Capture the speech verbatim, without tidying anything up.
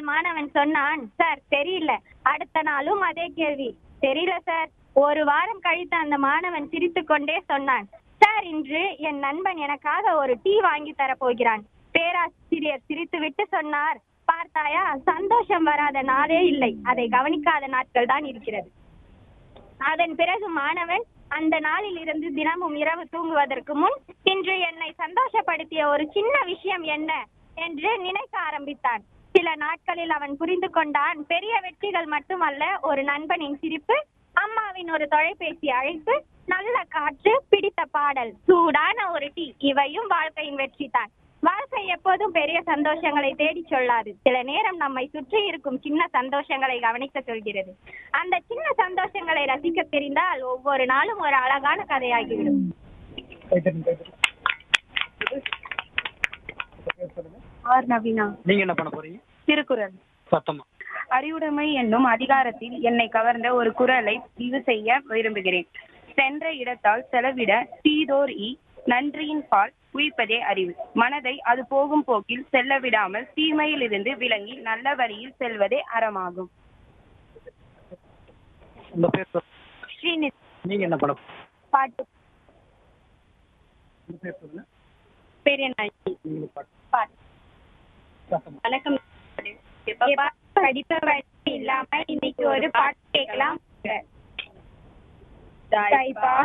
நாள் மாணவன் சொன்னான், சார் தெரியல. அடுத்த நாளும் அதே கேள்வி, தெரியல சார். ஒரு வாரம் கழித்து அந்த மாணவன் சிரித்து கொண்டே சொன்னான், சார் இன்று என் நண்பன் எனக்காக ஒரு டீ வாங்கி தரப்போகிறான். பேராசிரியர் சிரித்துவிட்டு சொன்னார், பார்த்தாயா, சந்தோஷம் வராத நாளே இல்லை, அதை கவனிக்காத நாட்கள் தான் இருக்கிறது. அதன் பிறகு மாணவன் அந்த நாளில் இருந்து தினமும் இரவு தூங்குவதற்கு முன் இன்று என்னை சந்தோஷப்படுத்திய ஒரு சின்ன விஷயம் என்ன என்று நினைக்க ஆரம்பித்தான். சில நாட்களில் அவன் புரிந்து கொண்டான், பெரிய வெற்றிகள் மட்டுமல்ல, ஒரு நண்பனின் சிரிப்பு, அம்மாவின் ஒரு தொலைபேசி அழைப்பு, நல்ல காற்று, பிடித்த பாடல், சூடான ஒரு டீ, இவையும் வாழ்க்கையின் வெற்றி தான். வாழ்க்கை எப்போதும் பெரிய சந்தோஷங்களை தேடி சொல்லாது. சில நேரம் நம்மை சுற்றி இருக்கும் சின்ன சந்தோஷங்களை கவனிக்க சொல்கிறது. அந்த சின்ன சந்தோஷங்களை ரசிக்க தெரிந்தால் ஒவ்வொரு நாளும் ஒரு அழகான கதையாகிவிடும். ஆர் நவீனா. நீங்க என்ன பண்ண போறீங்க? திருக்குறள். சத்தமா. அறிவுடைமை என்னும் அதிகாரத்தில் என்னை கவர்ந்த ஒரு குறளை பதிவு செய்ய விரும்புகிறேன். சென்ற இடத்தால் செலவிட தீதோர் இ நன்றியின் பால் உயிர்ப்பதே அறிவு. மனதை அது போகும் போக்கில் செல்ல விடாமல் தீமையில் இருந்து விலங்கி நல்ல வழியில் செல்வதே அறமாகும். உங்க பேர் சொல்லுங்க. ஸ்ரீநிதி. நீங்க என்ன பண்ண? பாட்டு. உங்க பேர் சொல்லுங்க. பெரிய நாயகி. நீங்க பாட்டு. பாட்டு. சத்தமா. வணக்கம். படிப்ப இல்லாம இன்னைக்கு ஒரு பாட்டு கேட்கலாம்.